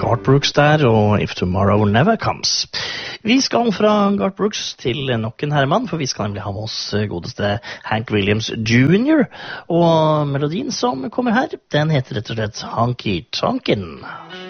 Garth Brooks der, og If Tomorrow Never Comes. Vi skal fra Garth Brooks til nok en herremann, for vi skal nemlig ha med oss godeste Hank Williams Jr. Og melodien som kommer her, den heter rett og slett Honky Tonkin'.